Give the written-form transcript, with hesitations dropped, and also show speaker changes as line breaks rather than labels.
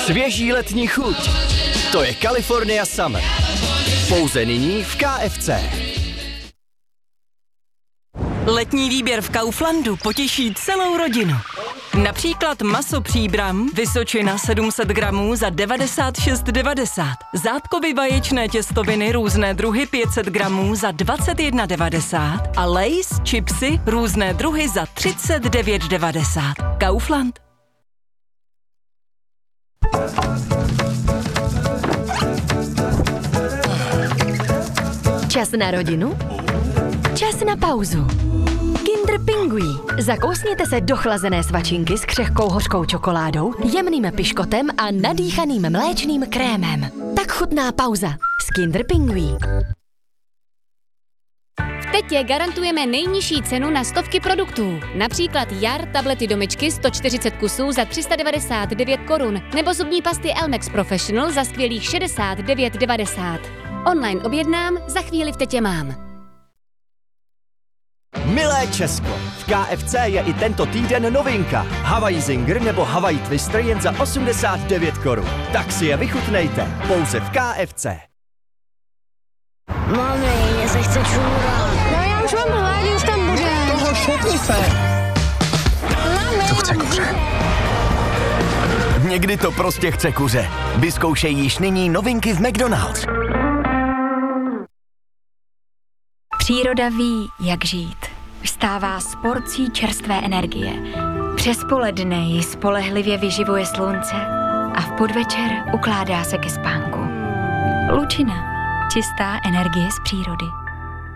Svěží letní chuť. To je California Summer. Pouze nyní v KFC.
Letní výběr v Kauflandu potěší celou rodinu. Například maso Příbram, Vysočina 700 gramů za 96,90. Zátkovy vaječné těstoviny různé druhy 500 gramů za 21,90. A Lay's chipsy různé druhy za 39,90. Kaufland.
Čas na rodinu? Čas na pauzu. Kinder Pingui. Zakousněte se do chlazené svačinky s křehkou hořkou čokoládou, jemným piškotem a nadýchaným mléčným krémem. Tak chutná pauza s Kinder Pingui.
V Tetě garantujeme nejnižší cenu na stovky produktů. Například jar tablety do myčky 140 kusů za 399 korun nebo zubní pasty Elmex Professional za skvělých 69,90. Online objednám, za chvíli v Tetě mám.
Milé Česko, v KFC je i tento týden novinka. Hawaii Zinger nebo Hawaii Twister jen za 89 korun. Tak si je vychutnejte, pouze v KFC.
Mami, mě se chce čůrat.
No já už mám hlad, už tam bude.
Toho šutni se.
Mami.
To chce kuře.
Někdy to prostě chce kuře. Vyzkoušej již nyní novinky v McDonald's.
Příroda ví, jak žít. Vstává s porcí čerstvé energie. Přes poledne ji spolehlivě vyživuje slunce a v podvečer ukládá se ke spánku. Lučina. Čistá energie z přírody.